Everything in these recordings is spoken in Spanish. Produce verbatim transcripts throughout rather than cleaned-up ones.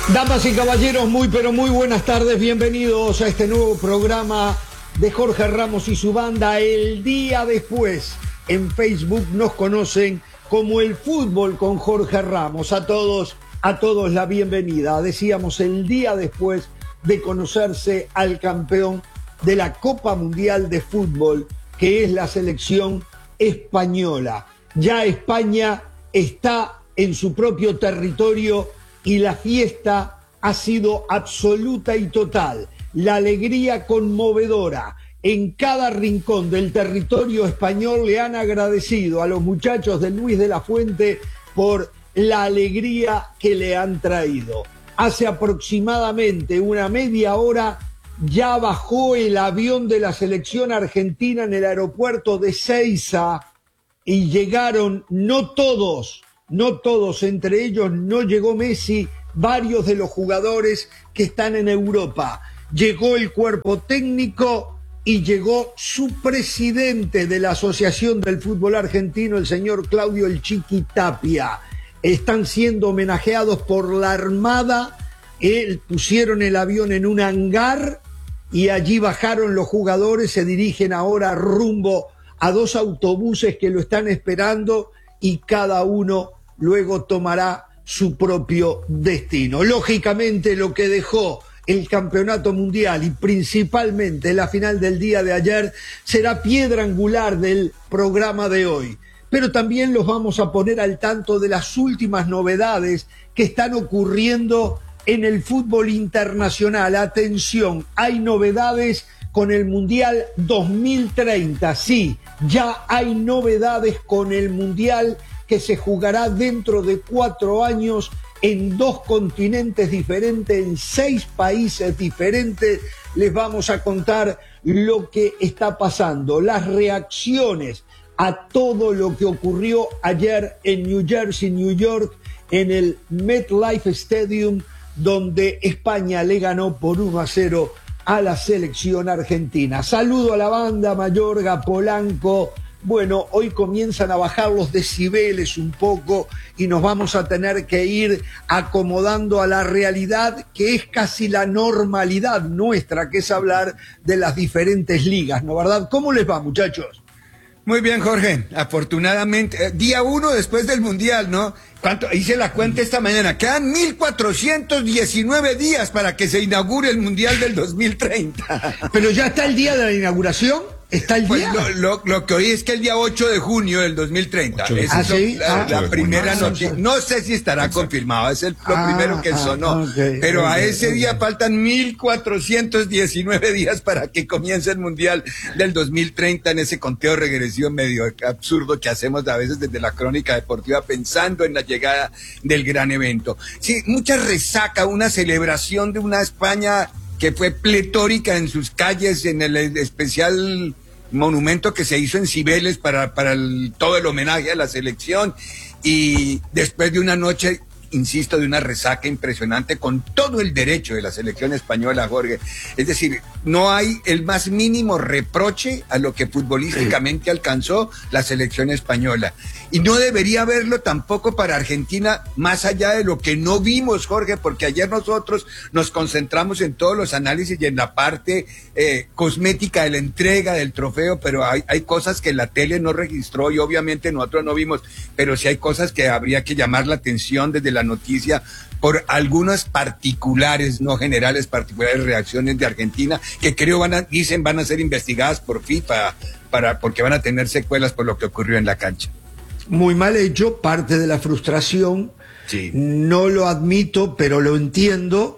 Damas y caballeros, muy pero muy buenas tardes, bienvenidos a este nuevo programa de Jorge Ramos y su banda, El Día Después. En Facebook nos conocen como El Fútbol con Jorge Ramos. A todos, a todos la bienvenida. Decíamos el día después de conocerse al campeón de la Copa Mundial de Fútbol, que es la selección española. Ya España está en su propio territorio y la fiesta ha sido absoluta y total. La alegría conmovedora. En cada rincón del territorio español le han agradecido a los muchachos de Luis de la Fuente por la alegría que le han traído. Hace aproximadamente una media hora ya bajó el avión de la selección argentina en el aeropuerto de Ezeiza y llegaron, no todos, no todos, entre ellos no llegó Messi, varios de los jugadores que están en Europa. Llegó el cuerpo técnico y llegó su presidente de la Asociación del Fútbol Argentino, el señor Claudio El Chiqui Tapia. Están siendo homenajeados por la Armada, eh, pusieron el avión en un hangar y allí bajaron los jugadores, se dirigen ahora rumbo a dos autobuses que lo están esperando y cada uno luego tomará su propio destino. Lógicamente lo que dejó el campeonato mundial y principalmente la final del día de ayer será piedra angular del programa de hoy. Pero también los vamos a poner al tanto de las últimas novedades que están ocurriendo en el fútbol internacional. Atención, hay novedades con el Mundial dos mil treinta. Sí, ya hay novedades con el Mundial que se jugará dentro de cuatro años en dos continentes diferentes, en seis países diferentes. Les vamos a contar lo que está pasando, las reacciones a todo lo que ocurrió ayer en New Jersey, New York, en el MetLife Stadium, donde España le ganó por uno a cero a la selección argentina. Saludo a la banda, Mayorga, Polanco. Bueno, hoy comienzan a bajar los decibeles un poco y nos vamos a tener que ir acomodando a la realidad que es casi la normalidad nuestra, que es hablar de las diferentes ligas, ¿no verdad? ¿Cómo les va, muchachos? Muy bien, Jorge, afortunadamente, día uno después del Mundial, ¿no? ¿Cuánto? Hice la cuenta esta mañana, quedan mil cuatrocientos diecinueve días para que se inaugure el Mundial del dos mil treinta. ¿Pero ya está el día de la inauguración? ¿Está el día? Pues lo, lo, lo que oí es que el día ocho de junio del dos mil treinta. Esa ¿Ah, es sí? la, ah, la primera ah, noticia. No sé si estará Exacto. confirmado, es el, lo ah, primero que sonó. Ah, okay, pero okay, a ese okay. día faltan mil cuatrocientos diecinueve días para que comience el Mundial del dos mil treinta en ese conteo regresivo medio absurdo que hacemos a veces desde la crónica deportiva pensando en la llegada del gran evento. Sí, mucha resaca, una celebración de una España que fue pletórica en sus calles, en el especial monumento que se hizo en Cibeles para, para el, todo el homenaje a la selección, y después de una noche, insisto, de una resaca impresionante con todo el derecho de la selección española, Jorge. Es decir, no hay el más mínimo reproche a lo que futbolísticamente alcanzó la selección española. Y no debería haberlo tampoco para Argentina, más allá de lo que no vimos, Jorge, porque ayer nosotros nos concentramos en todos los análisis y en la parte eh, cosmética de la entrega del trofeo, pero hay, hay cosas que la tele no registró y obviamente nosotros no vimos, pero sí hay cosas que habría que llamar la atención desde la noticia por algunas particulares, no generales, particulares reacciones de Argentina que creo van a, dicen van a ser investigadas por FIFA para, porque van a tener secuelas por lo que ocurrió en la cancha. Muy mal hecho, parte de la frustración, sí. No lo admito, pero lo entiendo.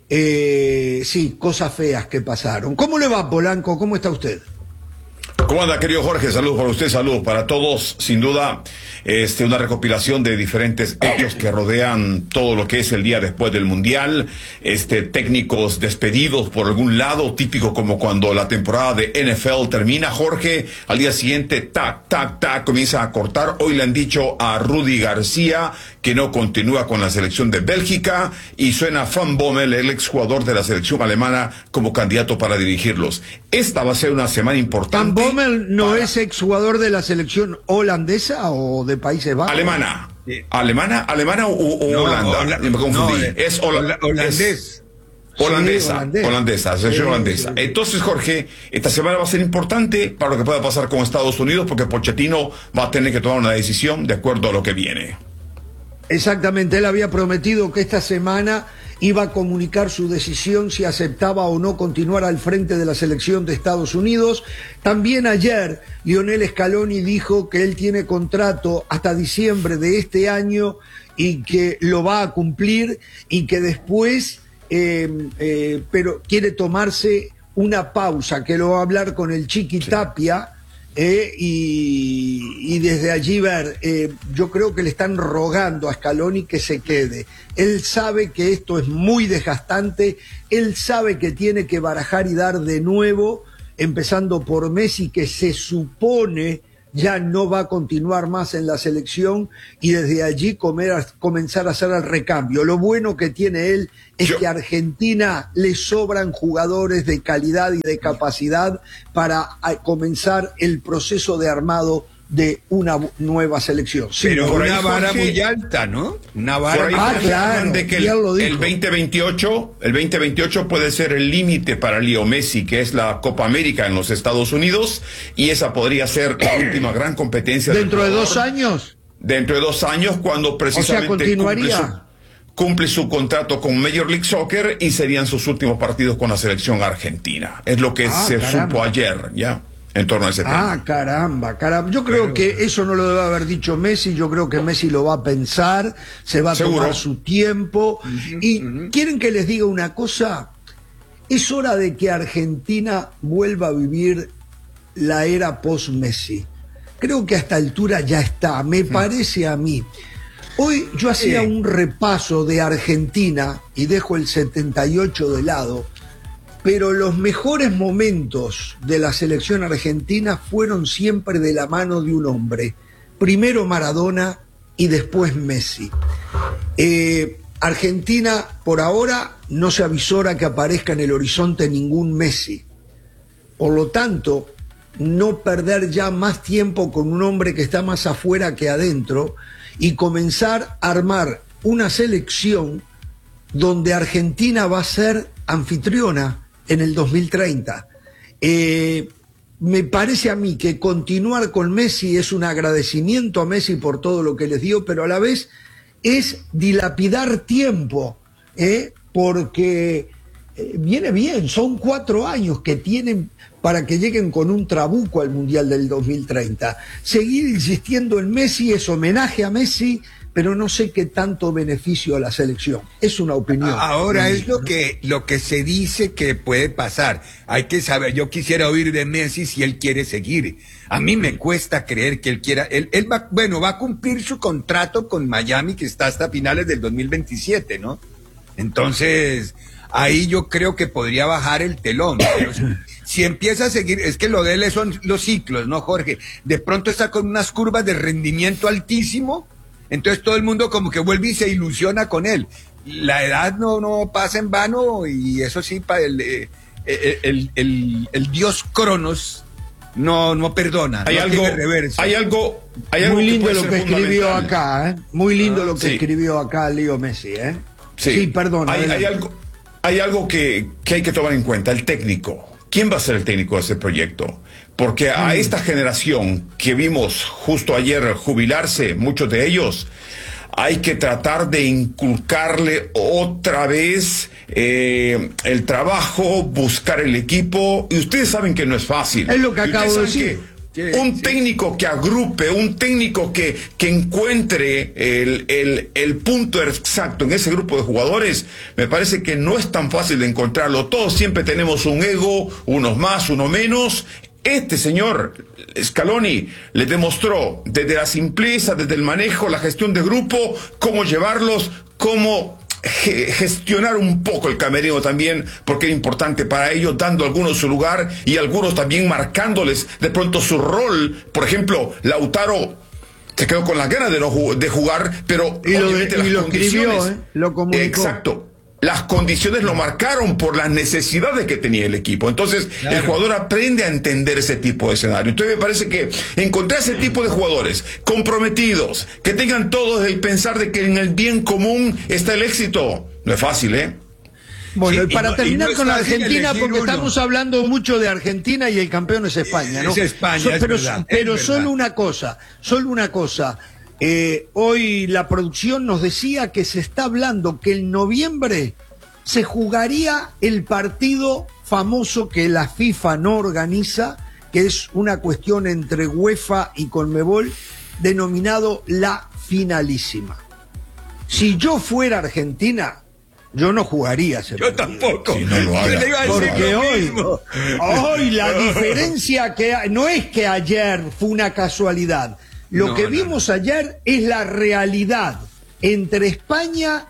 Eh, sí, cosas feas que pasaron. ¿Cómo le va, Polanco? ¿Cómo está usted? ¿Cómo anda, querido Jorge? Saludos para usted, saludos para todos. Sin duda, este, una recopilación de diferentes hechos que rodean todo lo que es el día después del Mundial. Este, técnicos despedidos por algún lado, típico como cuando la temporada de N F L termina, Jorge. Al día siguiente, tac, tac, tac, comienza a cortar. Hoy le han dicho a Rudy García que no continúa con la selección de Bélgica, y suena Van Bommel, el exjugador de la selección alemana, como candidato para dirigirlos. Esta va a ser una semana importante. ¿Van Bommel no para... es exjugador de la selección holandesa o de Países Bajos? Alemana. Sí. ¿Alemana? ¿Alemana o, o no, Holanda? Hola, me confundí. No, es hola, holandés. Es holandesa, sí, holandés. holandesa, selección sí, holandesa. Sí, sí. Entonces, Jorge, esta semana va a ser importante para lo que pueda pasar con Estados Unidos, porque Pochettino va a tener que tomar una decisión de acuerdo a lo que viene. Exactamente, él había prometido que esta semana iba a comunicar su decisión si aceptaba o no continuar al frente de la selección de Estados Unidos. También ayer Lionel Scaloni dijo que él tiene contrato hasta diciembre de este año y que lo va a cumplir, y que después, eh, eh, pero quiere tomarse una pausa, que lo va a hablar con el Chiqui Tapia. Eh, y, y desde allí ver, eh, yo creo que le están rogando a Scaloni que se quede. Él sabe que esto es muy desgastante, él sabe que tiene que barajar y dar de nuevo, empezando por Messi, que se supone ya no va a continuar más en la selección, y desde allí comer, comenzar a hacer el recambio. Lo bueno que tiene él es Yo... que a Argentina le sobran jugadores de calidad y de capacidad para comenzar el proceso de armado de una nueva selección. Sí, pero una vara Jorge, muy alta, ¿no? Una vara muy alta. Ah, claro, de que el, el veinte veintiocho, el veinte veintiocho puede ser el límite para Leo Messi, que es la Copa América en los Estados Unidos, y esa podría ser la última gran competencia. ¿Dentro de dos años? Dentro de dos años, cuando precisamente o sea, continuaría. Cumple, su, cumple su contrato con Major League Soccer, y serían sus últimos partidos con la selección argentina. Es lo que ah, se caramba. supo ayer, ¿ya? En torno a ese tema. Ah, caramba, caramba. Yo creo Pero, que eso no lo debe haber dicho Messi. Yo creo que Messi lo va a pensar, se va a ¿seguro? tomar su tiempo. Uh-huh, y uh-huh. ¿quieren que les diga una cosa? Es hora de que Argentina vuelva a vivir la era post-Messi. Creo que a esta altura ya está, me parece a mí. Hoy yo hacía sí. un repaso de Argentina, y dejo el setenta y ocho de lado, pero los mejores momentos de la selección argentina fueron siempre de la mano de un hombre. Primero Maradona y después Messi. Eh, Argentina, por ahora, no se avisora que aparezca en el horizonte ningún Messi. Por lo tanto, no perder ya más tiempo con un hombre que está más afuera que adentro, y comenzar a armar una selección donde Argentina va a ser anfitriona en el dos mil treinta. Eh, me parece a mí que continuar con Messi es un agradecimiento a Messi por todo lo que les dio, pero a la vez es dilapidar tiempo, ¿eh? porque eh, viene bien, son cuatro años que tienen para que lleguen con un trabuco al Mundial del dos mil treinta. Seguir insistiendo en Messi es homenaje a Messi, pero no sé qué tanto beneficio a la selección. Es una opinión. Ahora es lo que, lo que se dice que puede pasar. Hay que saber, yo quisiera oír de Messi si él quiere seguir. A mí me cuesta creer que él quiera, él, él va, bueno, va a cumplir su contrato con Miami, que está hasta finales del dos mil veintisiete, ¿no? Entonces, ahí yo creo que podría bajar el telón. Pero si, si empieza a seguir, es que lo de él son los ciclos, ¿no, Jorge? De pronto está con unas curvas de rendimiento altísimo, entonces todo el mundo como que vuelve y se ilusiona con él. La edad no, no pasa en vano, y eso sí, para el, el, el, el, el dios Cronos no, no perdona. Hay, no algo, hay algo, hay algo. Muy lindo que lo que escribió acá, ¿eh? Muy lindo ah, lo que sí. escribió acá Leo Messi, ¿eh? Sí, sí perdón. Hay, hay algo, hay algo que, que hay que tomar en cuenta, el técnico. ¿Quién va a ser el técnico de ese proyecto? Porque a esta generación que vimos justo ayer jubilarse, muchos de ellos, hay que tratar de inculcarle otra vez eh, el trabajo, buscar el equipo, y ustedes saben que no es fácil. Es lo que acabo de decir. Que un sí. técnico que agrupe, un técnico que, que encuentre el, el, el punto exacto en ese grupo de jugadores, me parece que no es tan fácil de encontrarlo. Todos siempre tenemos un ego, unos más, unos menos. Este señor Scaloni le demostró desde la simpleza, desde el manejo, la gestión de grupo, cómo llevarlos, cómo gestionar un poco el camerino también, porque era importante para ellos, dando a algunos su lugar y algunos también marcándoles de pronto su rol. Por ejemplo, Lautaro se quedó con las ganas de, no jug de jugar, pero y lo, obviamente de, y las lo condiciones, escribió, ¿eh? Lo comunicó. Exacto. Las condiciones lo marcaron por las necesidades que tenía el equipo. Entonces, claro, el jugador aprende a entender ese tipo de escenario. Entonces, me parece que encontrar ese tipo de jugadores comprometidos, que tengan todos el pensar de que en el bien común está el éxito, no es fácil, ¿eh? Bueno, sí, y para y no, terminar y no con la Argentina, porque uno. estamos hablando mucho de Argentina y el campeón es España, ¿no? Es España, so, es pero verdad, pero es solo verdad. una cosa, solo una cosa. Eh, hoy la producción nos decía que se está hablando que en noviembre se jugaría el partido famoso que la FIFA no organiza, que es una cuestión entre UEFA y Conmebol, denominado la finalísima. Si yo fuera Argentina, yo no jugaría ese Yo partido. tampoco. Sí, no lo haga. Yo le iba a decir Porque lo hoy, mismo. hoy la diferencia que hay, no es que ayer fue una casualidad. Lo No, que no, vimos no. ayer es la realidad entre España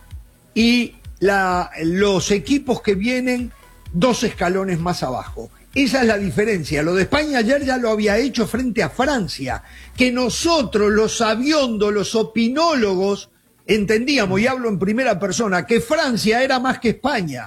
y la, los equipos que vienen dos escalones más abajo. Esa es la diferencia. Lo de España ayer ya lo había hecho frente a Francia. Que nosotros, los sabiondos, los opinólogos, entendíamos, y hablo en primera persona, que Francia era más que España.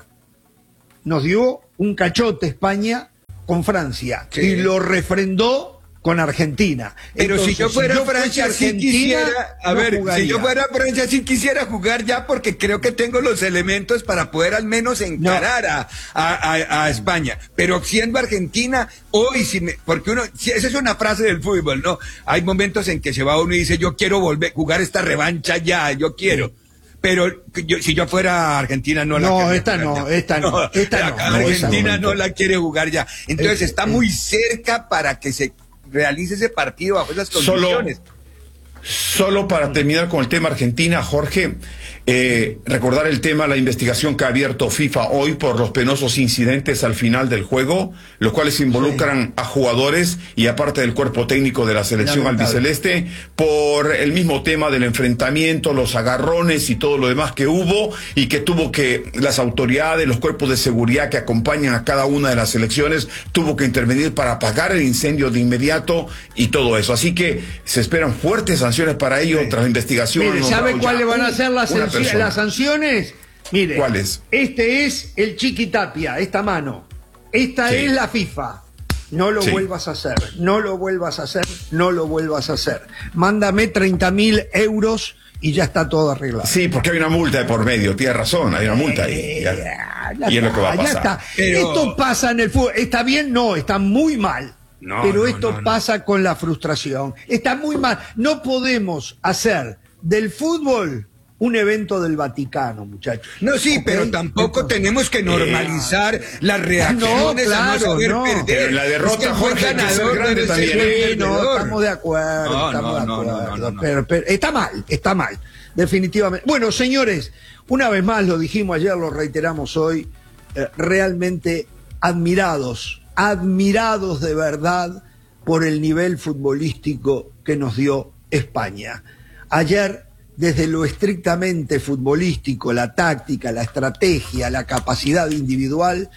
Nos dio un cachote España con Francia, sí, y lo refrendó con Argentina. Pero Entonces, si yo fuera si yo Francia, Argentina, sí quisiera, a no ver, jugaría. si yo fuera Francia, sí quisiera jugar ya, porque creo que tengo los elementos para poder al menos encarar no. a, a, a, a España. Pero siendo Argentina, hoy, si me, porque uno, si, esa es una frase del fútbol, ¿no? Hay momentos en que se va uno y dice, yo quiero volver, jugar esta revancha ya, yo quiero. Sí. Pero yo, si yo fuera Argentina no la no, esta no, esta no, no, esta no, Argentina no, no la quiere jugar ya. Entonces eh, está eh, muy cerca para que se realice ese partido bajo esas condiciones. Solo, solo para terminar con el tema Argentina, Jorge, eh, recordar el tema, la investigación que ha abierto FIFA hoy por los penosos incidentes al final del juego, los cuales involucran sí. a jugadores y aparte del cuerpo técnico de la selección albiceleste, por el mismo tema del enfrentamiento, los agarrones y todo lo demás que hubo, y que tuvo que las autoridades, los cuerpos de seguridad que acompañan a cada una de las selecciones, tuvo que intervenir para apagar el incendio de inmediato y todo eso. Así que se esperan fuertes sanciones para ello sí. tras la investigación. Mire, ¿sabe cuáles van a ser las sanciones? Las sanciones, mire, ¿cuál es? Este es el Chiquitapia, esta mano. Esta sí. es la FIFA. No lo sí. vuelvas a hacer, no lo vuelvas a hacer, no lo vuelvas a hacer. Mándame treinta mil euros y ya está todo arreglado. Sí, porque hay una multa de por medio, tiene razón, hay una multa ahí. Eh, ya, ya y está, es lo que va a pasar. Ya está. Pero... Esto pasa en el fútbol. ¿Está bien? No, está muy mal. No, pero no, esto no, no. pasa con la frustración. Está muy mal. No podemos hacer del fútbol un evento del Vaticano, muchachos. No, sí, okay. pero tampoco Entonces, tenemos que normalizar eh, las reacciones no, claro, a no saber no. perder. Pero la derrota, es que Jorge, hay que ser grande también. Sí, no, estamos de acuerdo, no, estamos no, de no, acuerdo. no, no, no. Pero, pero está mal, está mal, definitivamente. Bueno, señores, una vez más lo dijimos ayer, lo reiteramos hoy, eh, realmente admirados, admirados de verdad por el nivel futbolístico que nos dio España. Ayer, desde lo estrictamente futbolístico, la táctica, la estrategia, la capacidad individual,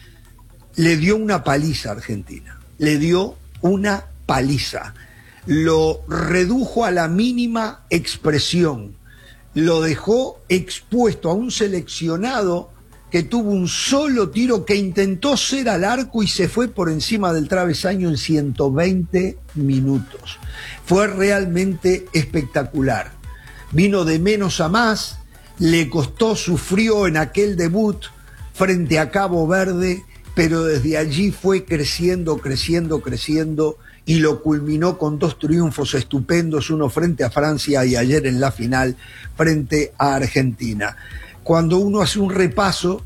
le dio una paliza a Argentina. Le dio una paliza. Lo redujo a la mínima expresión. Lo dejó expuesto a un seleccionado que tuvo un solo tiro, que intentó ser al arco y se fue por encima del travesaño en ciento veinte minutos. Fue realmente espectacular. Vino de menos a más, le costó, sufrió en aquel debut frente a Cabo Verde, pero desde allí fue creciendo, creciendo, creciendo y lo culminó con dos triunfos estupendos, uno frente a Francia y ayer en la final frente a Argentina. Cuando uno hace un repaso,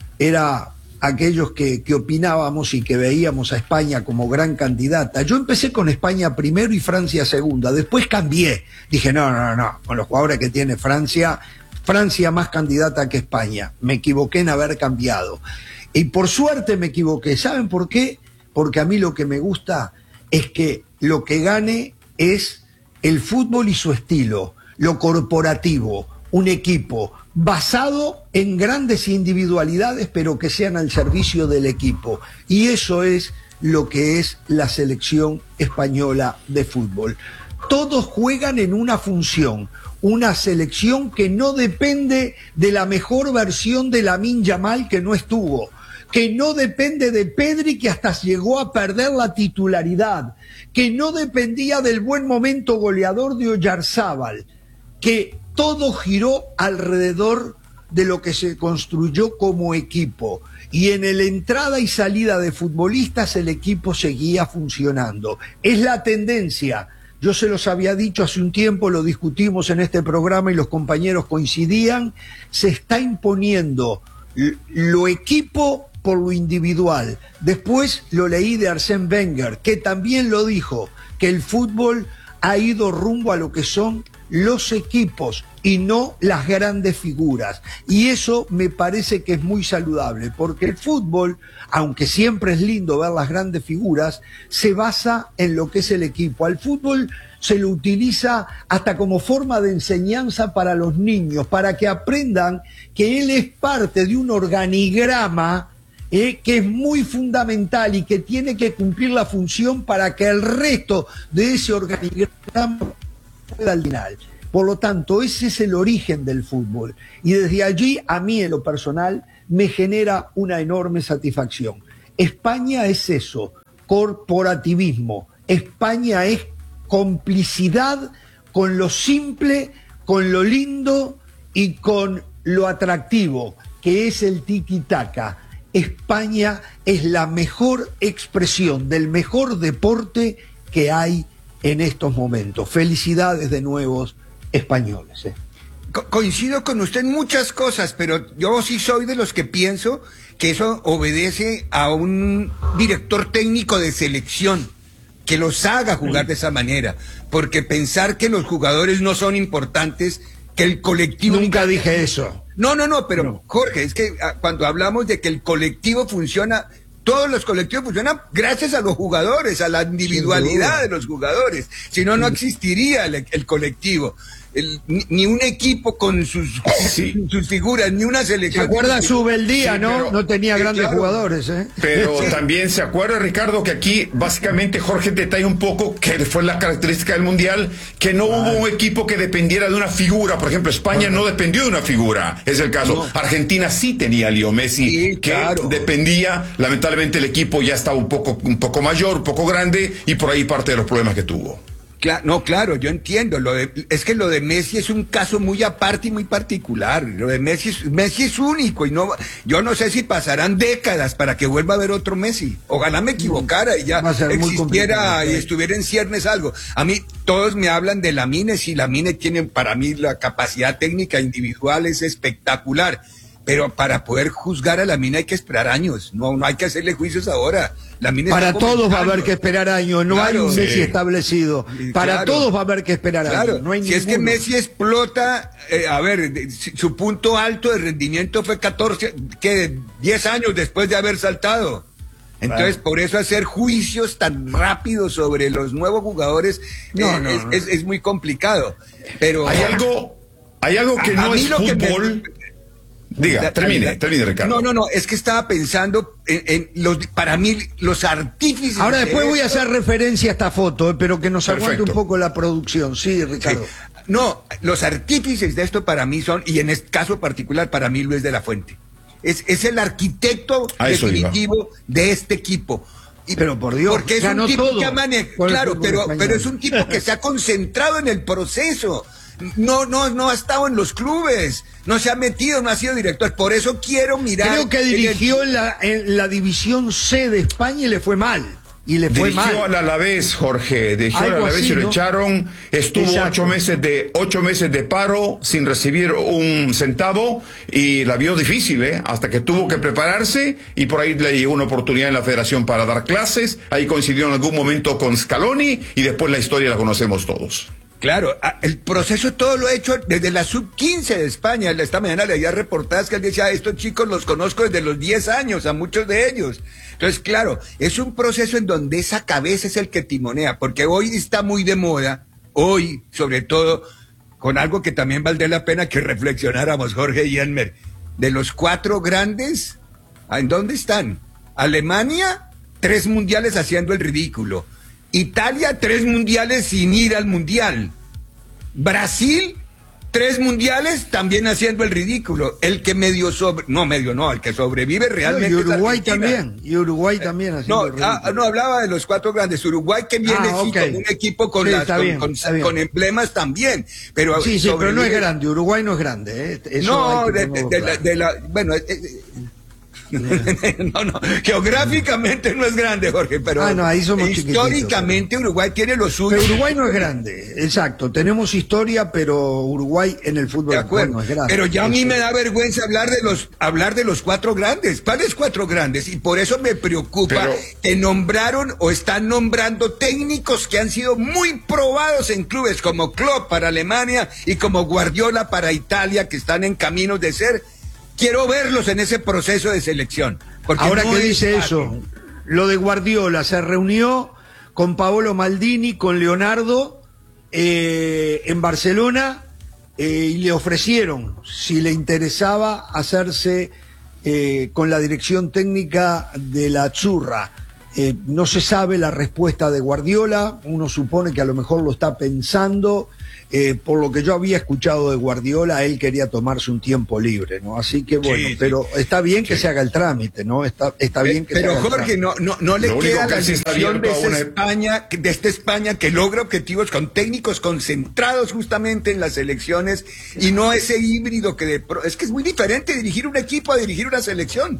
era aquellos que, que opinábamos y que veíamos a España como gran candidata. Yo empecé con España primero y Francia segunda, después cambié. Dije, no, no, no, con los jugadores que tiene Francia, Francia más candidata que España. Me equivoqué en haber cambiado. Y por suerte me equivoqué. ¿Saben por qué? Porque a mí lo que me gusta es que lo que gane es el fútbol y su estilo, lo corporativo, un equipo basado en grandes individualidades, pero que sean al servicio del equipo. Y eso es lo que es la selección española de fútbol. todos juegan en una función, una selección que no depende de la mejor versión de Lamine Yamal, que no estuvo, que no depende de Pedri, que hasta llegó a perder la titularidad, que no dependía del buen momento goleador de Oyarzábal, que todo giró alrededor de lo que se construyó como equipo. Y en el entrada y salida de futbolistas el equipo seguía funcionando. Es la tendencia. Yo se los había dicho hace un tiempo, lo discutimos en este programa y los compañeros coincidían. Se está imponiendo lo equipo por lo individual. Después lo leí de Arsène Wenger, que también lo dijo, que el fútbol ha ido rumbo a lo que son los equipos y no las grandes figuras. Y eso me parece que es muy saludable, porque el fútbol, aunque siempre es lindo ver las grandes figuras, se basa en lo que es el equipo. Al fútbol se lo utiliza hasta como forma de enseñanza para los niños, para que aprendan que él es parte de un organigrama Eh, que es muy fundamental y que tiene que cumplir la función para que el resto de ese organigrama pueda al final. Por lo tanto, ese es el origen del fútbol. Y desde allí, a mí en lo personal, me genera una enorme satisfacción. España es eso, corporativismo. España es complicidad con lo simple, con lo lindo y con lo atractivo, que es el tiki-taka. España es la mejor expresión del mejor deporte que hay en estos momentos. Felicidades de nuevo, españoles. ¿eh? Co- coincido con usted en muchas cosas, pero yo sí soy de los que pienso que eso obedece a un director técnico de selección que los haga jugar de esa manera, porque pensar que los jugadores no son importantes, que el colectivo... Nunca dije eso. No, no, no, pero no. Jorge, es que a, cuando hablamos de que el colectivo funciona, todos los colectivos funcionan gracias a los jugadores, a la individualidad de los jugadores. Si no, no existiría el, el colectivo. El, ni, ni un equipo con sus, sí. sus figuras, ni una selección. ¿Se acuerda Subeldía, sí, no? Pero, no tenía grandes claro. jugadores, ¿eh? Pero sí. también se acuerda, Ricardo, que aquí básicamente Jorge detalla un poco que fue la característica del Mundial, que no ah. hubo un equipo que dependiera de una figura. Por ejemplo, España no dependió de una figura, es el caso. No. Argentina sí tenía a Leo Messi, sí, que claro. dependía. Lamentablemente el equipo ya estaba un poco, un poco mayor, un poco grande, y por ahí parte de los problemas que tuvo. Claro, no, claro, yo entiendo. Lo de, es que lo de Messi es un caso muy aparte y muy particular. Lo de Messi es, Messi es único y no, yo no sé si pasarán décadas para que vuelva a haber otro Messi. Ojalá me equivocara y ya existiera y estuviera en ciernes algo. A mí todos me hablan de Lamine, si Lamine tiene para mí la capacidad técnica individual es espectacular. Pero para poder juzgar a Lamine hay que esperar años, no, no hay que hacerle juicios ahora. Lamine para todos va a haber que esperar años, no claro, hay un Messi sí. establecido. Para claro, todos va a haber que esperar claro. años. No hay si ninguno. Es que Messi explota, eh, a ver, su punto alto de rendimiento fue catorce, que diez años después de haber saltado. Entonces, claro. por eso hacer juicios tan rápidos sobre los nuevos jugadores no, eh, no, es, no. Es, es muy complicado. Pero hay algo, hay algo que a, no a es fútbol. Me, Diga, termine, termine, Ricardo. No, no, no, es que estaba pensando en, en los, para mí, los artífices. Ahora después de voy a hacer referencia a esta foto, eh, pero que nos Perfecto. aguante un poco la producción. Sí, Ricardo. Sí. No, los artífices de esto para mí son, y en este caso particular, para mí Luis de la Fuente. Es, es el arquitecto definitivo iba. de este equipo. Y, pero por Dios, porque es un tipo que ha manejado, claro, pero, pero es un tipo que se ha concentrado en el proceso. No, no, no ha estado en los clubes, no se ha metido, no ha sido director. Por eso quiero mirar. Creo que dirigió en, el... en, la, en la división C de España y le fue mal. Y le fue dirigió mal. al Alavés, Jorge, dirigió al Alavés y lo ¿no? echaron, estuvo Exacto. ocho meses de ocho meses de paro sin recibir un centavo y la vio difícil, ¿eh? Hasta que tuvo que prepararse y por ahí le llegó una oportunidad en la Federación para dar clases, ahí coincidió en algún momento con Scaloni y después la historia la conocemos todos. Claro, el proceso todo lo he hecho desde la sub quince de España. Esta mañana leía reportajes que él decía, estos chicos los conozco desde los diez años, a muchos de ellos. Entonces, claro, es un proceso en donde esa cabeza es el que timonea, porque hoy está muy de moda, hoy, sobre todo, con algo que también valdría la pena que reflexionáramos, Jorge y Elmer, de los cuatro grandes, ¿en dónde están? Alemania, tres mundiales haciendo el ridículo. Italia, tres mundiales sin ir al mundial. Brasil, tres mundiales también haciendo el ridículo. El que medio sobre, no medio no, el que sobrevive realmente. No, y Uruguay es Argentina. también, y Uruguay también haciendo No, el ridículo. ah, no hablaba de los cuatro grandes. Uruguay que viene Ah, sí, okay. con un equipo con, Sí, las, está con, bien, con, está bien. con emblemas también. Pero Sí, sí, pero no es sobrevive- grande, Uruguay no es grande. ¿eh? Eso No, hay que de, de- ponerlo de la, claro. de la- bueno, eh, eh, no, no, geográficamente no es grande, Jorge, pero Ah, no, ahí somos históricamente Uruguay tiene lo suyo. Pero Uruguay no es grande, exacto. Tenemos historia, pero Uruguay en el fútbol De acuerdo, no es grande. pero ya a mí Eso me es. da vergüenza hablar de los hablar de los cuatro grandes. ¿Cuáles cuatro grandes? Y por eso me preocupa Pero- que nombraron o están nombrando técnicos que han sido muy probados en clubes como Klopp para Alemania y como Guardiola para Italia, que están en caminos de ser. Quiero verlos en ese proceso de selección. Porque Ahora no que es dice fácil. eso, lo de Guardiola, se reunió con Paolo Maldini, con Leonardo, eh, en Barcelona, eh, y le ofrecieron, si le interesaba, hacerse eh, con la dirección técnica de la Azzurra. Eh, no se sabe la respuesta de Guardiola, uno supone que a lo mejor lo está pensando. Eh, por lo que yo había escuchado de Guardiola, él quería tomarse un tiempo libre, ¿no? Así que bueno, Sí, sí. pero está bien que se haga el trámite, ¿no? Está, está bien que se Pero haga el Jorge, trámite. no, no, no le Lo único queda que la sí está lección de, abierto a esta una- España, de esta España que logra objetivos con técnicos concentrados justamente en las elecciones y no ese híbrido que de pro- es que es muy diferente dirigir un equipo a dirigir una selección.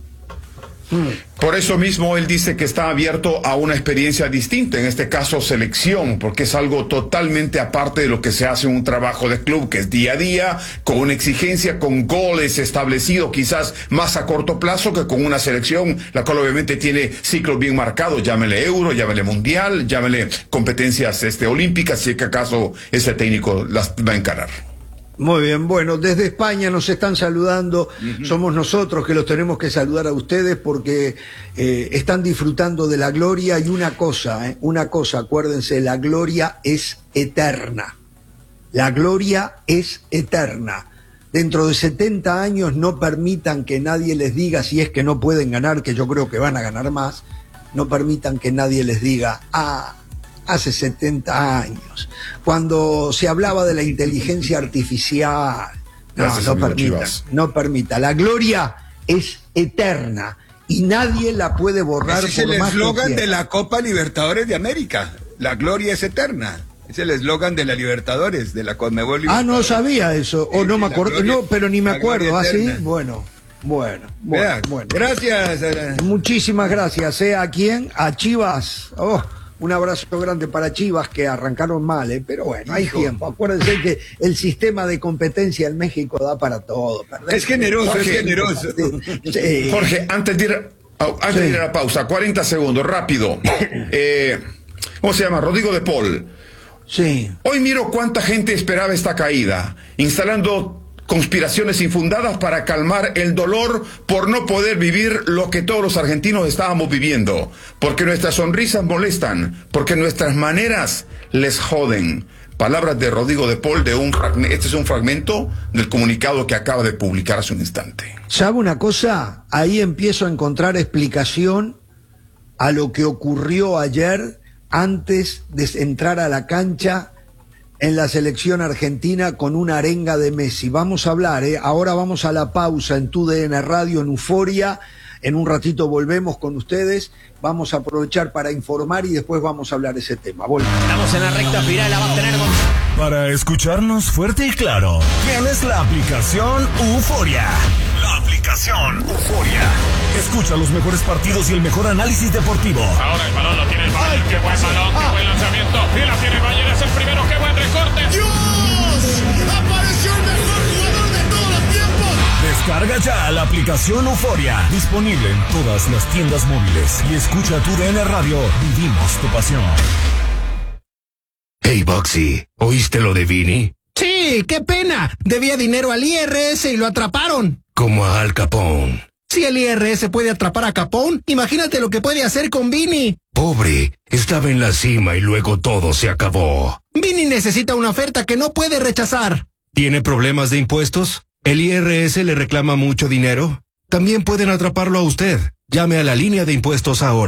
Por eso mismo él dice que está abierto a una experiencia distinta, en este caso selección, porque es algo totalmente aparte de lo que se hace en un trabajo de club, que es día a día, con una exigencia, con goles establecidos quizás más a corto plazo que con una selección, la cual obviamente tiene ciclos bien marcados, llámele Euro, llámele Mundial, llámele competencias este, olímpicas, si es que acaso ese técnico las va a encarar. Muy bien, bueno, desde España nos están saludando, uh-huh. Somos nosotros que los tenemos que saludar a ustedes porque eh, están disfrutando de la gloria y una cosa, eh, una cosa, acuérdense, la gloria es eterna, la gloria es eterna. Dentro de setenta años no permitan que nadie les diga, si es que no pueden ganar, que yo creo que van a ganar más, no permitan que nadie les diga, ah, hace setenta años, cuando se hablaba de la inteligencia artificial. No, Gracias, no amigo permita, Chivas. no permita. La gloria es eterna y nadie la puede borrar. Ese es el por más que eslogan quiera. de la Copa Libertadores de América. La gloria es eterna. Es el eslogan de la Libertadores, de la Conmebol Ah, Libertadores. no sabía eso, o Sí, no sí, me la acuerdo, gloria- no, pero ni me la acuerdo, gloria ¿así? eterna. Bueno, bueno, bueno, Vea, bueno. Gracias. eh, Muchísimas gracias, ¿eh? ¿A quién? A Chivas. Oh, un abrazo grande para Chivas que arrancaron mal, ¿eh? Pero bueno, hay Hijo. tiempo. Acuérdense que el sistema de competencia en México da para todo. ¿verdad? Es generoso, Jorge, es generoso. Sí. Jorge, antes de ir a, antes Sí. de ir a la pausa, cuarenta segundos, rápido. Eh, ¿Cómo se llama? Rodrigo de Paul. Sí. Hoy miro cuánta gente esperaba esta caída, instalando conspiraciones infundadas para calmar el dolor por no poder vivir lo que todos los argentinos estábamos viviendo, porque nuestras sonrisas molestan, porque nuestras maneras les joden. Palabras de Rodrigo de Paul, de un fragmento, este es un fragmento del comunicado que acaba de publicar hace un instante. ¿Sabe una cosa? Ahí empiezo a encontrar explicación a lo que ocurrió ayer antes de entrar a la cancha en la selección argentina con una arenga de Messi. Vamos a hablar, ¿eh? Ahora vamos a la pausa en Tu D N Radio, en Euforia. En un ratito volvemos con ustedes. Vamos a aprovechar para informar y después vamos a hablar de ese tema. Volvemos. Estamos en la recta final, la va a tener Gonzalo. Para escucharnos fuerte y claro, tienes la aplicación Euforia. La aplicación Euforia. Escucha los mejores partidos y el mejor análisis deportivo. Ahora el balón lo tiene el Bayern, qué buen balón, qué buen lanzamiento. Y la tiene el Bayern, es el primero, qué buen recorte. ¡Dios! ¡Apareció el mejor jugador de todos los tiempos! Descarga ya la aplicación Euforia. Disponible en todas las tiendas móviles. Y escucha Tu D N Radio. Vivimos tu pasión. Hey, Boxy, ¿oíste lo de Vini? Sí, qué pena. Debía dinero al I R S y lo atraparon. Como a Al Capone. Si el I R S puede atrapar a Capone, imagínate lo que puede hacer con Vini. Pobre, estaba en la cima y luego todo se acabó. Vini necesita una oferta que no puede rechazar. ¿Tiene problemas de impuestos? ¿El I R S le reclama mucho dinero? También pueden atraparlo a usted. Llame a la línea de impuestos ahora.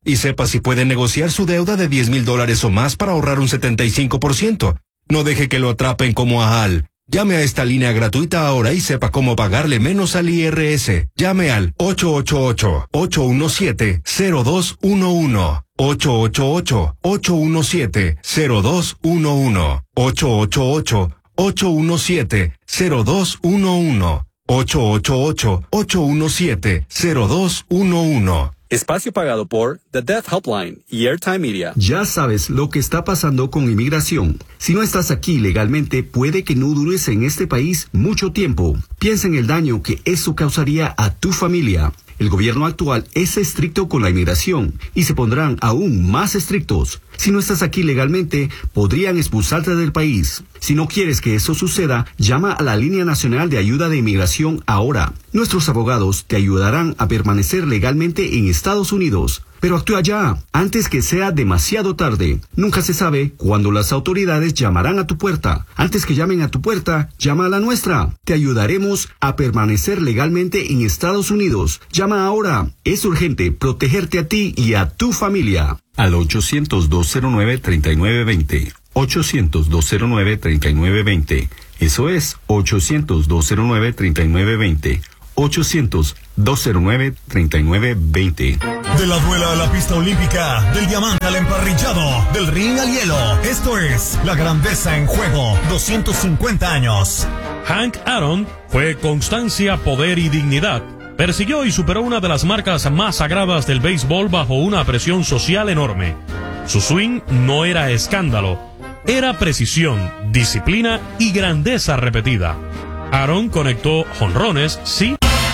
y sepa si puede negociar su deuda de diez mil dólares o más para ahorrar un setenta y cinco por ciento. No deje que lo atrapen como a Al. Llame a esta línea gratuita ahora y sepa cómo pagarle menos al I R S. Llame al ocho ocho ocho, ocho uno siete, cero dos uno uno. ocho ocho ocho, ocho uno siete, cero dos uno uno. ocho ocho ocho, ocho uno siete, cero dos uno uno. ocho ocho ocho, ocho uno siete, cero dos uno uno. Espacio pagado por The Death Helpline y Airtime Media. Ya sabes lo que está pasando con inmigración. Si no estás aquí legalmente, puede que no dures en este país mucho tiempo. Piensa en el daño que eso causaría a tu familia. El gobierno actual es estricto con la inmigración y se pondrán aún más estrictos. Si no estás aquí legalmente, podrían expulsarte del país. Si no quieres que eso suceda, llama a la Línea Nacional de Ayuda de Inmigración ahora. Nuestros abogados te ayudarán a permanecer legalmente en Estados Unidos. Pero actúa ya, antes que sea demasiado tarde. Nunca se sabe cuándo las autoridades llamarán a tu puerta. Antes que llamen a tu puerta, llama a la nuestra. Te ayudaremos a permanecer legalmente en Estados Unidos. Llama ahora. Es urgente protegerte a ti y a tu familia. Al ochocientos, dos cero nueve, treinta y nueve veinte. ochocientos, dos cero nueve, treinta y nueve veinte. Eso es ochocientos, dos cero nueve, treinta y nueve veinte. ochocientos, dos cero nueve, treinta y nueve veinte. De la duela a la pista olímpica, del diamante al emparrillado, del ring al hielo. Esto es La Grandeza en Juego, doscientos cincuenta años. Hank Aaron fue constancia, poder y dignidad. Persiguió y superó una de las marcas más sagradas del béisbol bajo una presión social enorme. Su swing no era escándalo, era precisión, disciplina y grandeza repetida. Aaron conectó jonrones, sí.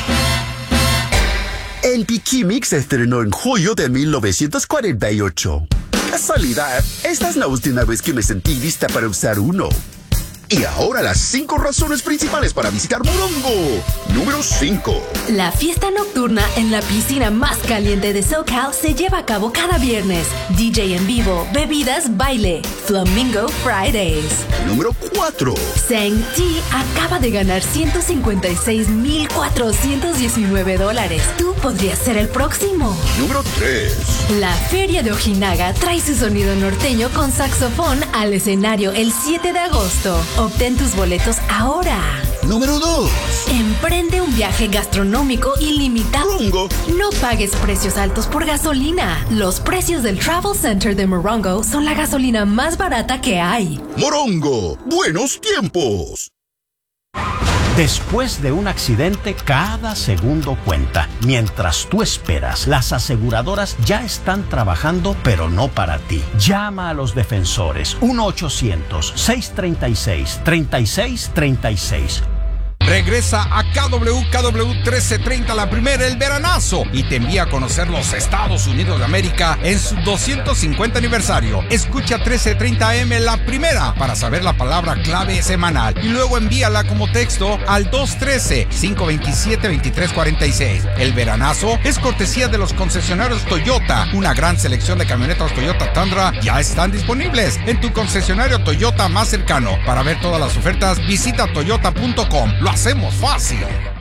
El Piquimix se estrenó en julio de mil novecientos cuarenta y ocho. Casualidad, esta es la última vez que me sentí lista para usar uno. Y ahora las cinco razones principales para visitar Morongo. Número cinco. La fiesta nocturna en la piscina más caliente de SoCal se lleva a cabo cada viernes. D J en vivo, bebidas, baile. Flamingo Fridays. Número cuatro. Sang T acaba de ganar ciento cincuenta y seis mil cuatrocientos diecinueve dólares. Tú podrías ser el próximo. Número tres. La Feria de Ojinaga trae su sonido norteño con saxofón al escenario el siete de agosto. Obtén tus boletos ahora. Número dos. Emprende un viaje gastronómico ilimitado. Morongo. No pagues precios altos por gasolina. Los precios del Travel Center de Morongo son la gasolina más barata que hay. Morongo. Buenos tiempos. Después de un accidente, cada segundo cuenta. Mientras tú esperas, las aseguradoras ya están trabajando, pero no para ti. Llama a los defensores. uno ochocientos, seiscientos treinta y seis, treinta y seis treinta y seis. Regresa a K W K W trece treinta, la primera, el veranazo, y te envía a conocer los Estados Unidos de América en su doscientos cincuenta aniversario. Escucha trece treinta A M la primera para saber la palabra clave semanal y luego envíala como texto al dos uno tres, cinco dos siete, dos tres cuatro seis. El veranazo es cortesía de los concesionarios Toyota. Una gran selección de camionetas Toyota Tundra ya están disponibles en tu concesionario Toyota más cercano. Para ver todas las ofertas, visita toyota punto com. Lo hacemos fácil.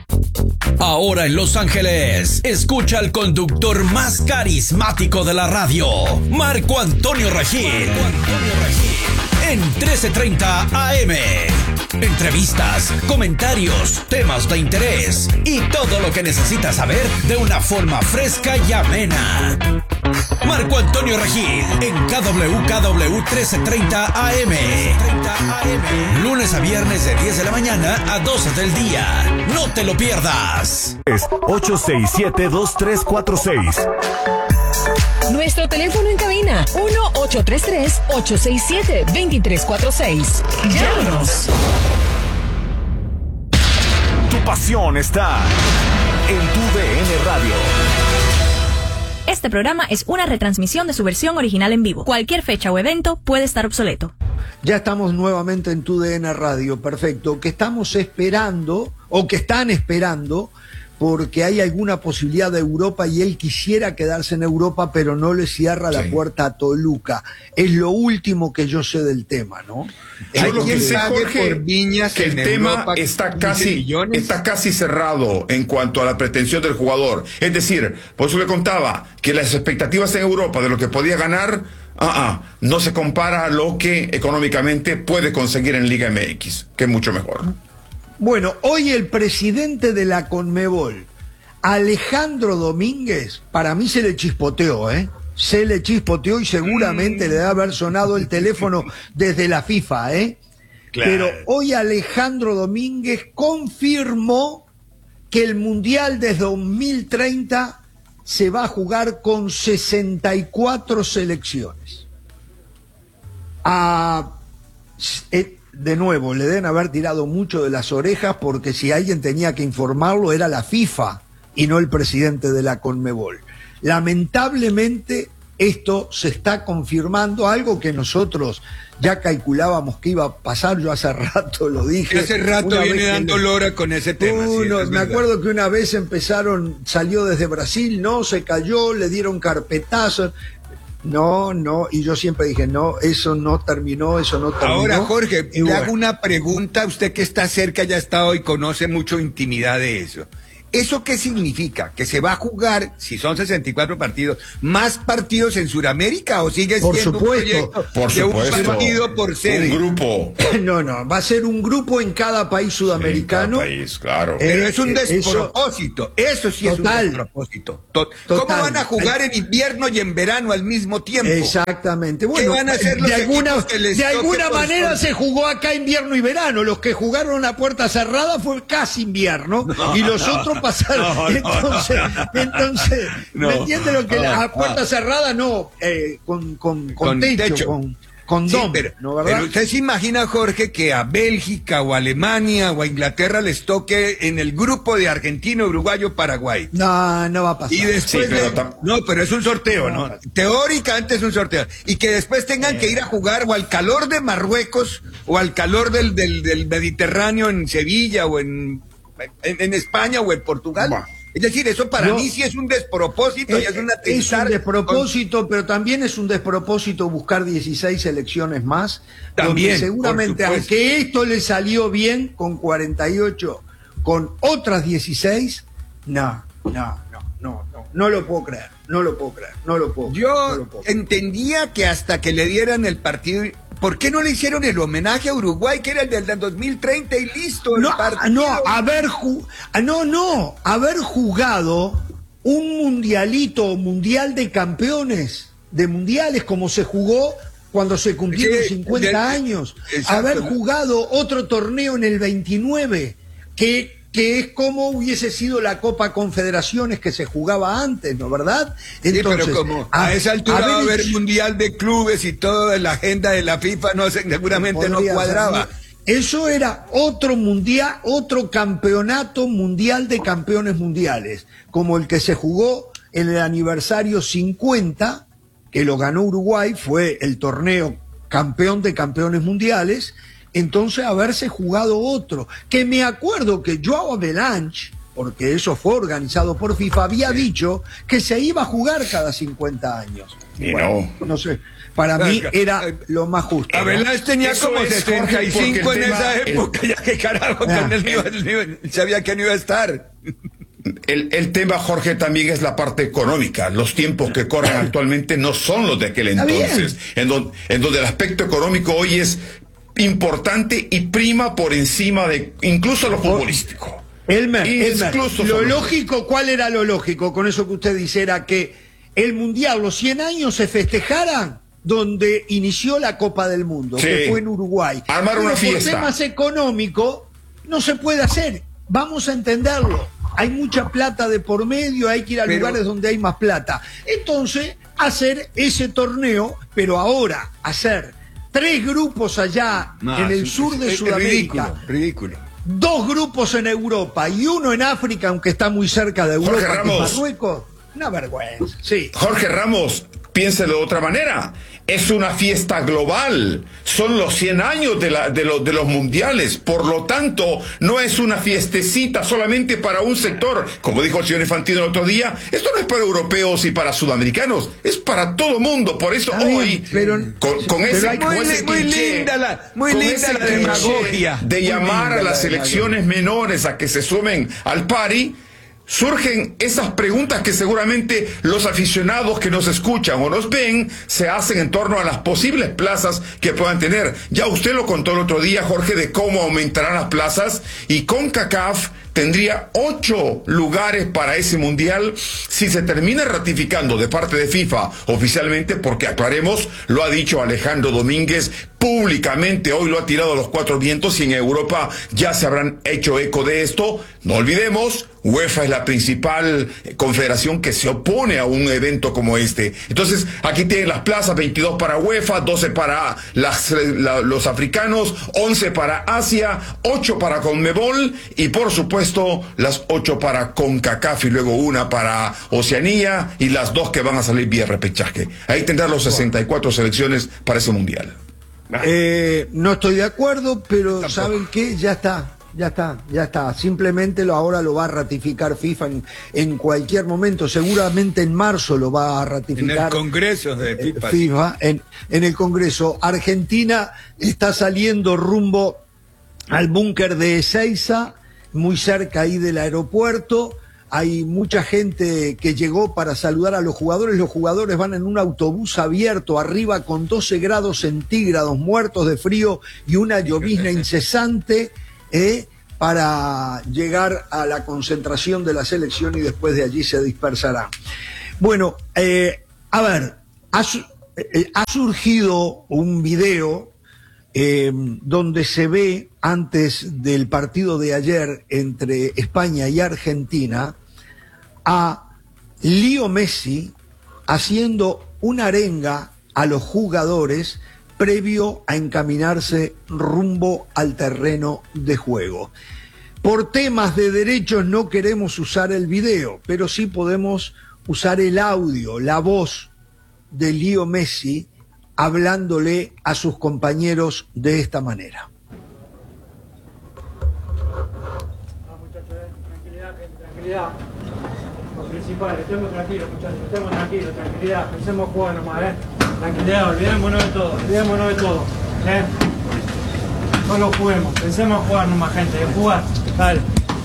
Ahora en Los Ángeles, escucha al conductor más carismático de la radio, Marco Antonio Regil. Marco Antonio Regil. En trece treinta A M. Entrevistas, comentarios, temas de interés y todo lo que necesitas saber de una forma fresca y amena. Marco Antonio Regil en K W K W trece treinta A M. Lunes a viernes de diez de la mañana a doce del día. No te lo pierdas. Es ocho seis siete, dos tres cuatro seis. Nuestro teléfono en cabina, uno ocho tres tres, ocho seis siete, dos tres cuatro seis. Llámanos. Tu pasión está en tu D N Radio. Este programa es una retransmisión de su versión original en vivo. Cualquier fecha o evento puede estar obsoleto. Ya estamos nuevamente en tu D N Radio, perfecto. Que estamos esperando, o que están esperando, porque hay alguna posibilidad de Europa y él quisiera quedarse en Europa, pero no le cierra sí. la puerta a Toluca. Es lo último que yo sé del tema, ¿no? Yo lo que sé, Jorge, por Viñas que el tema Europa está casi, está casi cerrado en cuanto a la pretensión del jugador. Es decir, por eso le contaba que las expectativas en Europa de lo que podía ganar, ah, ah, no se compara a lo que económicamente puede conseguir en Liga M X, que es mucho mejor. Bueno, hoy el presidente de la Conmebol, Alejandro Domínguez, para mí se le chispoteó, ¿eh? Se le chispoteó y seguramente mm. le debe haber sonado el teléfono desde la FIFA, ¿eh? Claro. Pero hoy Alejandro Domínguez confirmó que el Mundial desde dos mil treinta se va a jugar con sesenta y cuatro selecciones. Ah, eh, de nuevo, le deben haber tirado mucho de las orejas porque si alguien tenía que informarlo era la FIFA y no el presidente de la Conmebol. Lamentablemente esto se está confirmando, algo que nosotros ya calculábamos que iba a pasar, yo hace rato lo dije. Hace rato viene dando lora con ese tema. Uno, sí, me verdad. acuerdo que una vez empezaron, salió desde Brasil, no, se cayó, le dieron carpetazo. No, no, y yo siempre dije, no, eso no terminó, eso no terminó. Ahora, Jorge, y le bueno. hago una pregunta, usted que está cerca, ya ha estado y conoce mucho intimidad de eso. ¿Eso qué significa? ¿Que se va a jugar, si son sesenta y cuatro partidos, más partidos en Sudamérica o sigue por siendo supuesto, un proyecto por de supuesto. un partido por sede? Un grupo. No, no, va a ser un grupo en cada país sudamericano. Sí, en cada país, claro. Pero eh, es un despropósito, eso, eso sí total, es un despropósito. Tot ¿Cómo total. van a jugar en invierno y en verano al mismo tiempo? Exactamente. Bueno, ¿qué van a hacer los de alguna, que les de alguna por manera por... se jugó acá invierno y verano. Los que jugaron a puerta cerrada fue casi invierno no, y los no, otros pasaron... No, no. Entonces, entonces no, ¿me entiende lo que no, la puerta no. cerrada no, eh, con, con, con, con techo, techo, con, con sí, dom, pero, ¿no, verdad? Pero usted se imagina, Jorge, que a Bélgica o a Alemania o a Inglaterra les toque en el grupo de Argentina, Uruguay o Paraguay. No, no va a pasar. Y después, sí, pero de, no, pero es un sorteo, ¿no? ¿no? Teóricamente es un sorteo. Y que después tengan eh. que ir a jugar o al calor de Marruecos o al calor del, del, del Mediterráneo en Sevilla o en, en, en España o en Portugal. Bah. Es decir, eso para no, mí sí es un despropósito. Es, y es, una es un despropósito, con... pero también es un despropósito buscar dieciséis selecciones más. También, seguramente, aunque esto le salió bien con cuarenta y ocho, con otras dieciséis, no, no, no, no, no, no lo puedo creer, no lo puedo creer, no lo puedo creer. Yo no lo puedo creer. entendía que hasta que le dieran el partido... ¿Por qué no le hicieron el homenaje a Uruguay, que era el del dos mil treinta y listo? El no, partido? no, haber ju no, no, haber jugado un mundialito, mundial de campeones, de mundiales, como se jugó cuando se cumplieron sí, cincuenta del, años. Exacto. Haber jugado otro torneo en el veintinueve, que... que es como hubiese sido la Copa Confederaciones que se jugaba antes, ¿no verdad? Entonces, sí, pero como a, a esa altura a va a haber el... mundial de clubes y toda la agenda de la FIFA no seguramente no cuadraba. Ser, eso era otro mundial, otro campeonato mundial de campeones mundiales, como el que se jugó en el aniversario cincuenta, que lo ganó Uruguay, fue el torneo campeón de campeones mundiales. Entonces haberse jugado otro, que me acuerdo que Joao Avalanche, porque eso fue organizado por FIFA, había sí. dicho que se iba a jugar cada cincuenta años. Y bueno, no. no sé, para mí era lo más justo. Avalanche ¿no? tenía eso como sesenta y cinco en tema, esa época, el... ya que carajo, ah. él iba, él iba, sabía que no iba a estar. El, el tema, Jorge, también es la parte económica. Los tiempos que corren actualmente no son los de aquel entonces, en donde, en donde el aspecto económico hoy es importante y prima por encima de incluso lo futbolístico. Elmer, Elmer, lo lógico, ¿cuál era lo lógico con eso que usted dice? Era que el Mundial, los cien años se festejaran donde inició la Copa del Mundo, sí. que fue en Uruguay. Armar una Pero fiesta. Por temas económicos no se puede hacer. Vamos a entenderlo. Hay mucha plata de por medio, hay que ir a pero... lugares donde hay más plata. Entonces, hacer ese torneo, pero ahora hacer tres grupos allá no, en el sur de es, Sudamérica. Ridículo, ridículo. Dos grupos en Europa y uno en África, aunque está muy cerca de Europa, que es Marruecos. Una vergüenza, sí. Jorge Ramos, piénselo de otra manera. Es una fiesta global, son los cien años de, la, de, lo, de los mundiales, por lo tanto, no es una fiestecita solamente para un sector. Como dijo el señor Infantino el otro día, esto no es para europeos y para sudamericanos, es para todo mundo. Por eso Está hoy, bien, pero, con, con pero ese, hay, con muy, ese muy cliché, linda la, muy con linda ese la cliché demagogia. de Muy llamar linda a las la selecciones menores a que se sumen al party, surgen esas preguntas que seguramente los aficionados que nos escuchan o nos ven se hacen en torno a las posibles plazas que puedan tener. Ya usted lo contó el otro día, Jorge, de cómo aumentarán las plazas, y CONCACAF tendría ocho lugares para ese mundial si se termina ratificando de parte de FIFA oficialmente, porque aclaremos, lo ha dicho Alejandro Domínguez públicamente, hoy lo ha tirado a los cuatro vientos, y en Europa ya se habrán hecho eco de esto. No olvidemos, UEFA es la principal confederación que se opone a un evento como este. Entonces, aquí tienen las plazas: veintidós para UEFA, doce para las, la, los africanos, once para Asia, ocho para CONMEBOL, y por supuesto las ocho para CONCACAF, y luego una para Oceanía, y las dos que van a salir vía repechaje. Ahí tendrán los sesenta y cuatro selecciones para ese mundial. Eh, no estoy de acuerdo, pero Tampoco. ¿saben qué? Ya está, ya está, ya está. Simplemente lo, ahora lo va a ratificar FIFA en, en cualquier momento. Seguramente en marzo lo va a En ratificar el Congreso de FIFA. FIFA en, en el Congreso. Argentina está saliendo rumbo al búnker de Ezeiza, muy cerca ahí del aeropuerto. Hay mucha gente que llegó para saludar a los jugadores. Los jugadores van en un autobús abierto, arriba con doce grados centígrados, muertos de frío y una llovizna incesante, eh, para llegar a la concentración de la selección, y después de allí se dispersarán. Bueno, eh, a ver, ha, su- eh, ha surgido un video eh, donde se ve, antes del partido de ayer entre España y Argentina, a Leo Messi haciendo una arenga a los jugadores previo a encaminarse rumbo al terreno de juego. Por temas de derechos no queremos usar el video, pero sí podemos usar el audio, la voz de Leo Messi hablándole a sus compañeros de esta manera. Tranquilidad, tranquilidad. Lo principal, estemos tranquilos, muchachos, estemos tranquilos, tranquilidad, pensemos jugar nomás, eh. Tranquilidad, olvidémonos de todo, olvidémonos de todo, eh. Solo juguemos, pensemos jugar nomás, gente, de jugar, dale.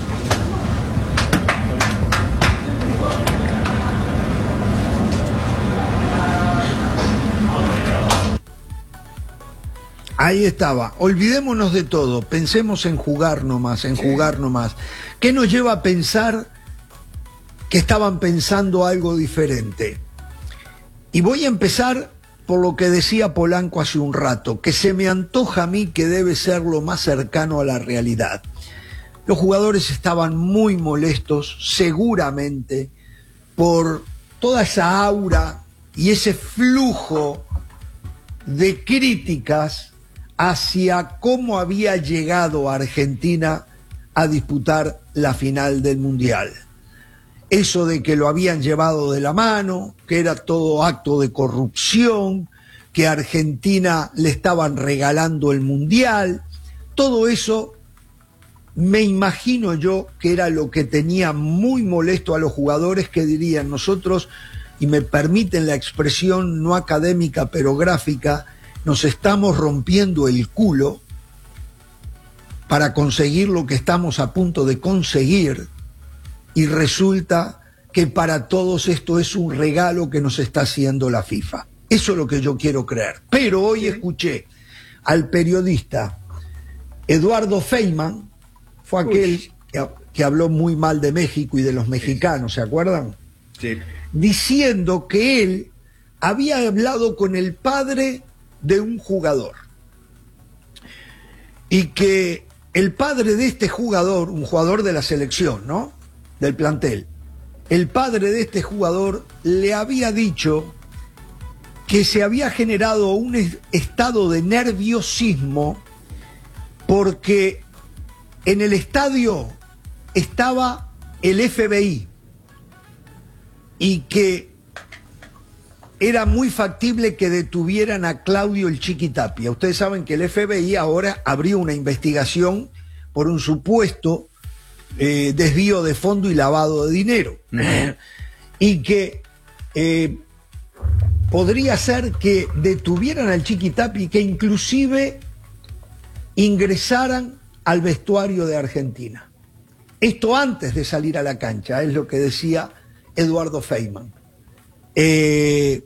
Ahí estaba, olvidémonos de todo, pensemos en jugar nomás, en jugar nomás. ¿Qué nos lleva a pensar que estaban pensando algo diferente? Y voy a empezar por lo que decía Polanco hace un rato, que se me antoja a mí que debe ser lo más cercano a la realidad. Los jugadores estaban muy molestos, seguramente, por toda esa aura y ese flujo de críticas hacia cómo había llegado Argentina a disputar la final del Mundial. Eso de que lo habían llevado de la mano, que era todo acto de corrupción, que a Argentina le estaban regalando el Mundial, todo eso me imagino yo que era lo que tenía muy molesto a los jugadores, que dirían: nosotros, y me permiten la expresión no académica pero gráfica, nos estamos rompiendo el culo para conseguir lo que estamos a punto de conseguir, y resulta que para todos esto es un regalo que nos está haciendo la FIFA. Eso es lo que yo quiero creer. Pero hoy escuché al periodista Eduardo Feynman, fue aquel que, que habló muy mal de México y de los mexicanos, ¿se acuerdan? Sí. Diciendo que él había hablado con el padre de un jugador y que el padre de este jugador, un jugador de la selección, ¿no?, del plantel, el padre de este jugador le había dicho que se había generado un estado de nerviosismo porque en el estadio estaba el F B I y que era muy factible que detuvieran a Claudio el Chiqui Tapia. Ustedes saben que el F B I ahora abrió una investigación por un supuesto eh, desvío de fondo y lavado de dinero. Uh-huh. Y que eh, podría ser que detuvieran al Chiqui Tapia y que inclusive ingresaran al vestuario de Argentina. Esto antes de salir a la cancha, es lo que decía Eduardo Feynman. Eh,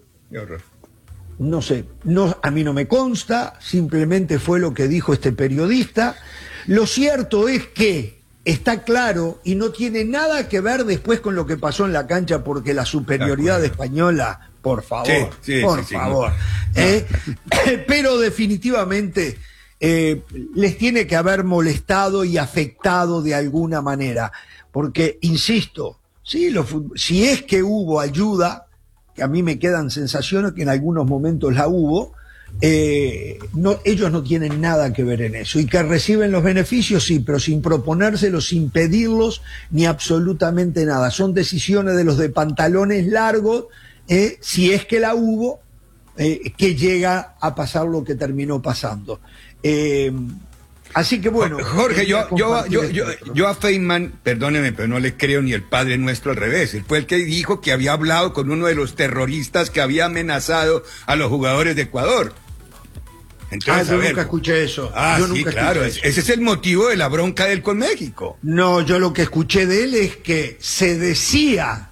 no sé, no, a mí no me consta, simplemente fue lo que dijo este periodista. Lo cierto es que está claro y no tiene nada que ver después con lo que pasó en la cancha, porque la superioridad española, por favor, sí, sí, por sí, favor. Sí, no. eh, pero definitivamente eh, les tiene que haber molestado y afectado de alguna manera, porque, insisto, sí, lo, si es que hubo ayuda, que a mí me quedan sensaciones que en algunos momentos la hubo, eh, no, ellos no tienen nada que ver en eso, y que reciben los beneficios, sí, pero sin proponérselos, sin pedirlos, ni absolutamente nada. Son decisiones de los de pantalones largos, eh, si es que la hubo, eh, que llega a pasar lo que terminó pasando. Eh, Así que bueno. Jorge, yo, yo, yo, yo, yo a Feynman, perdóneme, pero no le creo ni el Padre Nuestro al revés. Él fue el que dijo que había hablado con uno de los terroristas que había amenazado a los jugadores de Ecuador. Entonces, ah, yo a ver, nunca escuché eso. Ah, yo sí, nunca claro. Eso. Ese es el motivo de la bronca de él con México. No, yo lo que escuché de él es que se decía.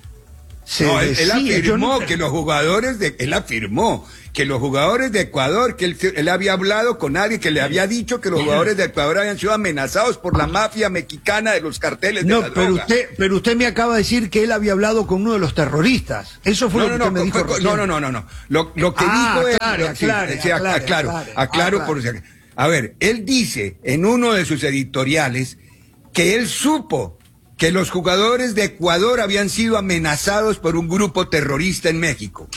Se no, decía, él, él afirmó nunca... que los jugadores de. Él afirmó. que los jugadores de Ecuador, que él, él había hablado con alguien que le había dicho que los jugadores de Ecuador habían sido amenazados por la mafia mexicana de los carteles de no, la pero droga. usted, pero usted me acaba de decir que él había hablado con uno de los terroristas. Eso fue no, lo no, que no, usted fue, me dijo. No, no, no, no, no. Lo, lo que ah, dijo aclare, él... aclare, sí, sí, aclare, aclaro, aclare, aclaro aclare. por... A ver, él dice en uno de sus editoriales que él supo que los jugadores de Ecuador habían sido amenazados por un grupo terrorista en México.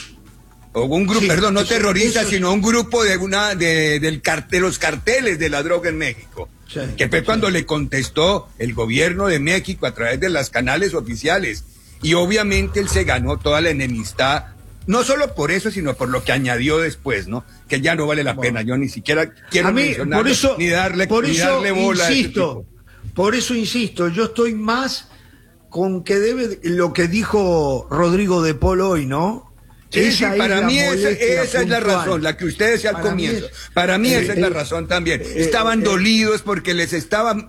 O un grupo, sí, perdón, no eso, terrorista, eso, sino un grupo de una de, del cart, de los carteles de la droga en México. Sí, que fue sí. cuando le contestó el gobierno de México a través de los canales oficiales. Y obviamente él se ganó toda la enemistad, no solo por eso, sino por lo que añadió después, ¿no? Que ya no vale la bueno. pena. Yo ni siquiera quiero a mí, mencionarlo, por eso, ni darle, por ni eso darle bola insisto, a Por eso insisto, yo estoy más con que debe lo que dijo Rodrigo de Paul hoy, ¿no? Sí, sí, para mí esa, esa es la razón, la que usted decía al comienzo. Es, para mí eh, esa es la razón también. Eh, Estaban eh, dolidos porque les estaban...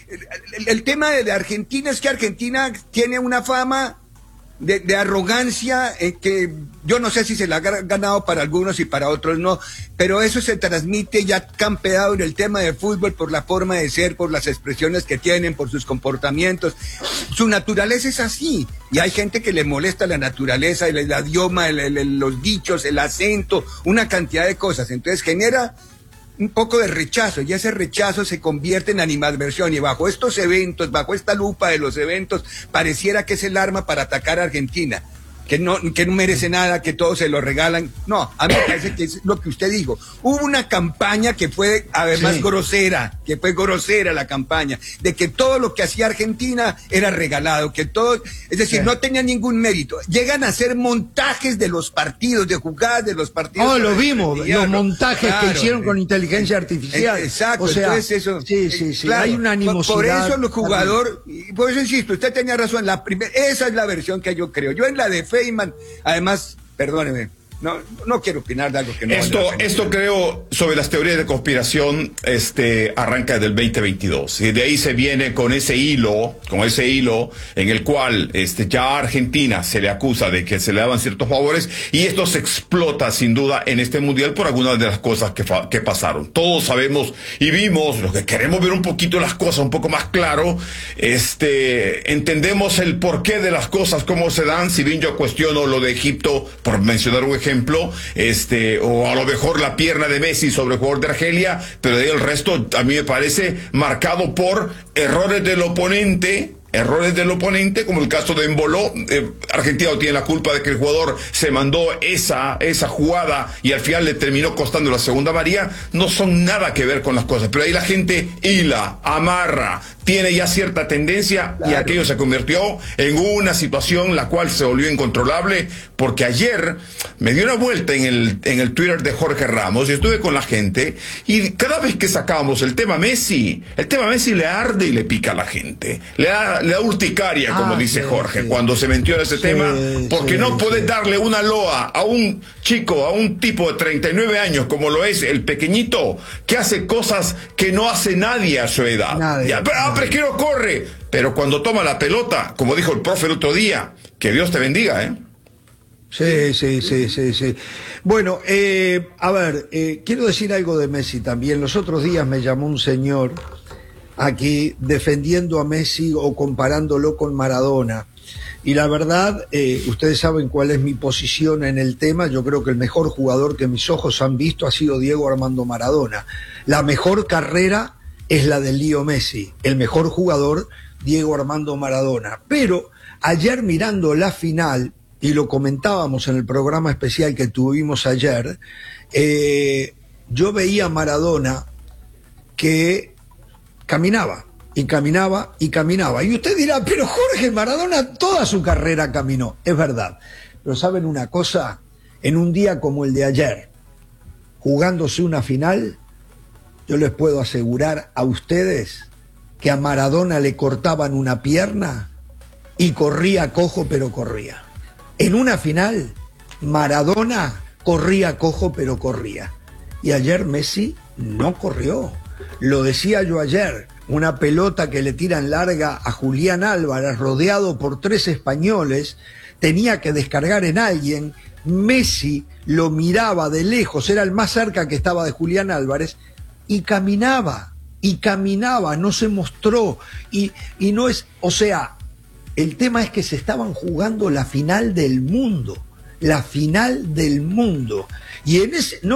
El, el tema de, de Argentina es que Argentina tiene una fama de, de arrogancia eh, que yo no sé si se la ha ganado para algunos y para otros no, pero eso se transmite ya campeado en el tema de fútbol por la forma de ser, por las expresiones que tienen, por sus comportamientos. Su naturaleza es así, y hay gente que le molesta la naturaleza, el, el idioma, el, el, los dichos, el acento, una cantidad de cosas, entonces genera un poco de rechazo, y ese rechazo se convierte en animadversión, y bajo estos eventos, bajo esta lupa de los eventos, pareciera que es el arma para atacar a Argentina, que no, que no merece nada, que todos se lo regalan. No, a mí me parece que es lo que usted dijo. Hubo una campaña que fue además sí. grosera, que fue grosera la campaña, de que todo lo que hacía Argentina era regalado, que todo, es decir, sí. no tenía ningún mérito. Llegan a hacer montajes de los partidos, de jugadas de los partidos. Oh, lo vimos, los montajes claro, que hicieron con inteligencia artificial. Exacto, o sea, entonces eso. Sí, sí, sí, claro, hay una animosidad. Por eso los jugadores, por eso insisto, usted tenía razón, la primera, esa es la versión que yo creo. Yo en la de Feynman, además, perdóneme, no, no quiero opinar de algo que no... Esto, esto creo, sobre las teorías de conspiración, este, arranca desde el veinte veintidós, y de ahí se viene con ese hilo, con ese hilo en el cual este, ya a Argentina se le acusa de que se le daban ciertos favores, y esto se explota sin duda en este mundial por algunas de las cosas que, fa que pasaron. Todos sabemos y vimos, los que queremos ver un poquito las cosas un poco más claro, este, entendemos el porqué de las cosas, cómo se dan, si bien yo cuestiono lo de Egipto, por mencionar un ejemplo, ejemplo, este, o a lo mejor la pierna de Messi sobre el jugador de Argelia, pero de ahí el resto a mí me parece marcado por errores del oponente errores del oponente, como el caso de Emboló. Eh, Argentina no tiene la culpa de que el jugador se mandó esa, esa jugada y al final le terminó costando la segunda amarilla. No son nada que ver con las cosas, pero ahí la gente hila, amarra, tiene ya cierta tendencia, claro. Y aquello se convirtió en una situación la cual se volvió incontrolable, porque ayer me dio una vuelta en el, en el Twitter de Jorge Ramos y estuve con la gente, y cada vez que sacábamos el tema Messi, el tema Messi le arde y le pica a la gente, le da, le da urticaria, como ah, dice sí, Jorge, sí. Cuando se metió en ese sí, tema, porque sí, no puedes sí. darle una loa a un chico, a un tipo de treinta y nueve años, como lo es el pequeñito, que hace cosas que no hace nadie a su edad. Nadie, ya, pero, ah, pero es que no corre, pero cuando toma la pelota, como dijo el profe el otro día, que Dios te bendiga, ¿eh? Sí, sí, sí, sí, sí. Bueno, eh, a ver, eh, quiero decir algo de Messi también. Los otros días me llamó un señor aquí defendiendo a Messi o comparándolo con Maradona. Y la verdad, eh, ustedes saben cuál es mi posición en el tema. Yo creo que el mejor jugador que mis ojos han visto ha sido Diego Armando Maradona. La mejor carrera es la de Leo Messi. El mejor jugador, Diego Armando Maradona. Pero ayer mirando la final, y lo comentábamos en el programa especial que tuvimos ayer, eh, yo veía a Maradona que caminaba, y caminaba, y caminaba. Y usted dirá, pero Jorge, Maradona toda su carrera caminó. Es verdad. Pero ¿saben una cosa? En un día como el de ayer, jugándose una final, yo les puedo asegurar a ustedes que a Maradona le cortaban una pierna y corría cojo, pero corría. En una final, Maradona corría cojo, pero corría. Y ayer Messi no corrió. Lo decía yo ayer, una pelota que le tiran larga a Julián Álvarez, rodeado por tres españoles, tenía que descargar en alguien. Messi lo miraba de lejos, era el más cerca que estaba de Julián Álvarez, y caminaba, y caminaba, no se mostró. Y, y no es, o sea... El tema es que se estaban jugando la final del mundo, la final del mundo. Y en ese, no